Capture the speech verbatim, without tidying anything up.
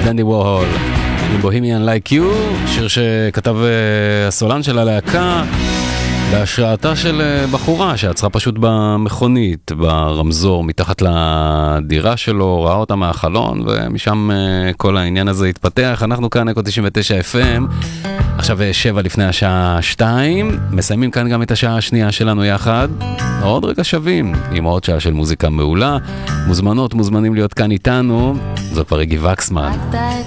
אנדי וורהול עם בוהמיאן לייק יו, שיר שכתב הסולן של הלהקה בהשראתה של בחורה שעצרה פשוט במכונית, ברמזור, מתחת לדירה שלו, ראה אותה מהחלון, ומשם כל העניין הזה התפתח. אנחנו כאן אקו תשעים ותשע אף אם, עכשיו שבע לפני השעה שתיים, מסיימים כאן גם את השעה השנייה שלנו יחד, עוד רגע שווים, עם עוד שעה של מוזיקה מעולה. מוזמנות, מוזמנים להיות כאן איתנו, זאת כבר רגי וקסמן.